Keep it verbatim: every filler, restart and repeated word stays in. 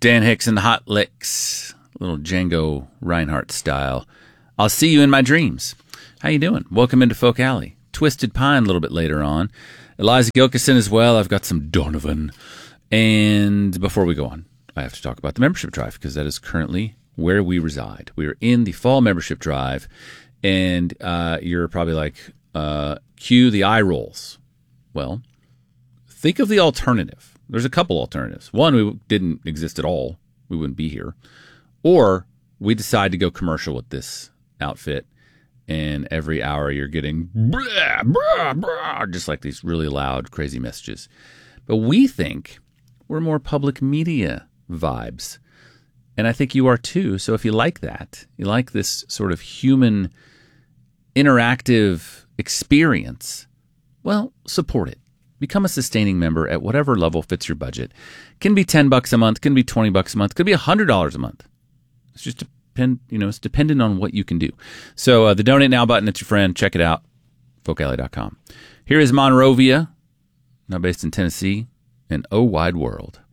Dan Hicks and the Hot Licks, little Django Reinhardt style. I'll see you in my dreams. How you doing? Welcome into Folk Alley. Twisted Pine a little bit later on. Eliza Gilkison as well. I've got some Donovan. And before we go on, I have to talk about the membership drive because that is currently where we reside. We are in the fall membership drive, and uh, you're probably like, uh, cue the eye rolls. Well, think of the alternative. There's a couple alternatives. One, we didn't exist at all. We wouldn't be here. Or we decide to go commercial with this outfit, and every hour you're getting blah, blah, blah, just like these really loud, crazy messages. But we think we're more public media vibes. And I think you are too. So if you like that, you like this sort of human interactive experience, well, support it. Become a sustaining member at whatever level fits your budget. Can be ten bucks a month, can be twenty bucks a month, could be one hundred dollars a month. It's just depend, you know, it's dependent on what you can do. So uh, the Donate Now button, it's your friend. Check it out, folk alley dot com. Here is Monrovia, now based in Tennessee, and Oh Wide World.